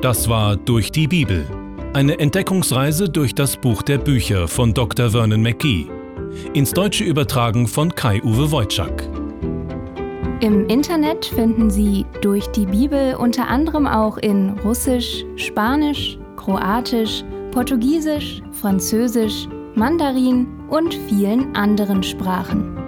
Das war Durch die Bibel. Eine Entdeckungsreise durch das Buch der Bücher von Dr. Vernon McGee. Ins Deutsche übertragen von Kai-Uwe Wojczak. Im Internet finden Sie Durch die Bibel unter anderem auch in Russisch, Spanisch, Kroatisch, Portugiesisch, Französisch, Mandarin und vielen anderen Sprachen.